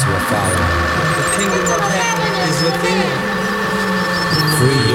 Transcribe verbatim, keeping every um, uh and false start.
will follow. The kingdom of heaven is within. Free